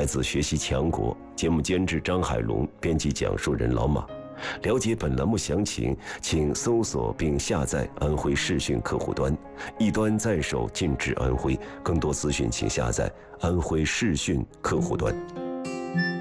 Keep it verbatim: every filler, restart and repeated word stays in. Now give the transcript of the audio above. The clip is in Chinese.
自学习强国，节目监制张海龙，编辑讲述人老马。了解本栏目详情，请搜索并下载安徽视讯客户端，一端在手，尽至安徽。更多资讯请下载安徽视讯客户端。